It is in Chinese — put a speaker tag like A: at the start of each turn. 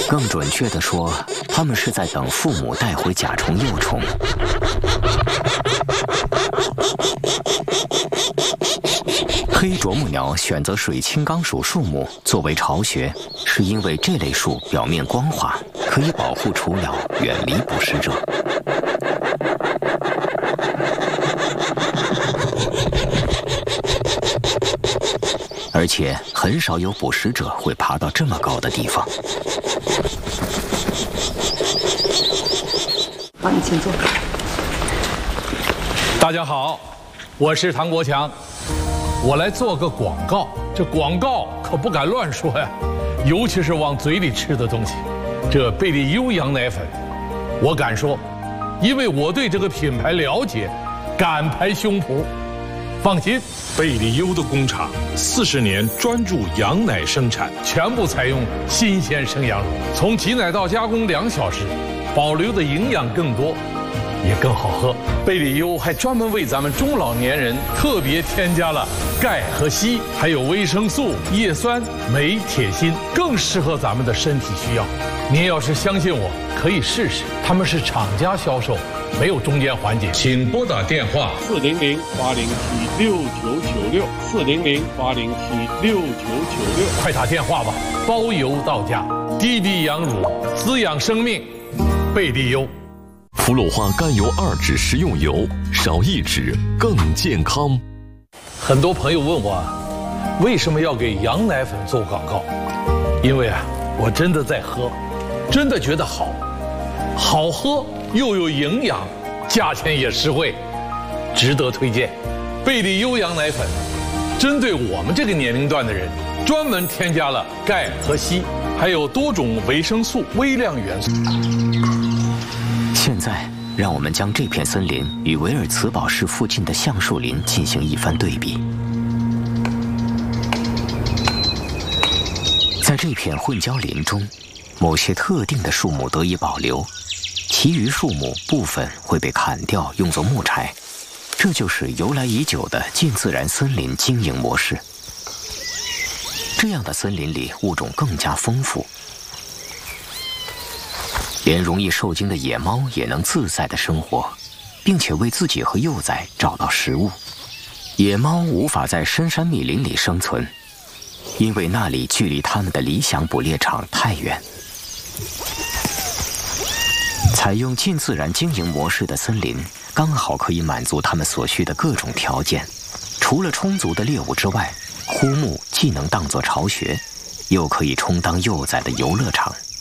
A: 更准确地说，它们是在等父母带回甲虫幼虫。黑啄木鸟选择水青冈属树木作为巢穴，是因为这类树表面光滑，可以保护雏鸟远离捕食者。而且很少有捕食者会爬到这么高的地方。
B: 好，你请坐。
C: 大家好，我是唐国强，我来做个广告。这广告可不敢乱说呀，尤其是往嘴里吃的东西。这贝利优羊奶粉，我敢说，因为我对这个品牌了解，敢拍胸脯。放心，
D: 贝利优的工厂40年专注羊奶生产，
C: 全部采用新鲜生羊乳，从挤奶到加工2小时，保留的营养更多，也更好喝。贝利优还专门为咱们中老年人特别添加了钙和硒，还有维生素、叶酸、镁、铁、锌，更适合咱们的身体需要。您要是相信我，可以试试。他们是厂家销售，没有中间环节。请拨打电话400-807-6996，400-807-6996，快打电话吧，包邮到家。低低羊乳，滋养生命，贝利优。
E: 氟氯化甘油2酯食用油，少1酯更健康。
C: 很多朋友问我，为什么要给羊奶粉做广告？因为我真的在喝，真的觉得好喝又有营养，价钱也实惠，值得推荐。贝利优羊奶粉针对我们这个年龄段的人，专门添加了钙和硒，还有多种维生素、微量元素。
A: 现在，让我们将这片森林与维尔茨堡市附近的橡树林进行一番对比。在这片混交林中，某些特定的树木得以保留，其余树木部分会被砍掉，用作木柴。这就是由来已久的近自然森林经营模式。这样的森林里物种更加丰富，连容易受惊的野猫也能自在地生活，并且为自己和幼崽找到食物。野猫无法在深山密林里生存，因为那里距离它们的理想捕猎场太远。采用近自然经营模式的森林，刚好可以满足它们所需的各种条件。除了充足的猎物之外，枯木既能当作巢穴，又可以充当幼崽的游乐场。